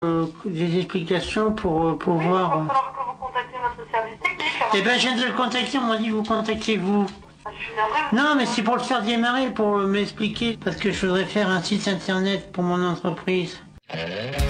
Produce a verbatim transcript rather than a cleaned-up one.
euh, des explications pour euh, Oui, il va pouvoir... falloir que vous contactiez notre service technique. alors. Eh ben, je viens de le contacter, on m'a dit vous contactez vous. Ah, Je suis navrée, vous- Non, mais c'est pour le faire démarrer, pour euh, m'expliquer, parce que je voudrais faire un site internet pour mon entreprise.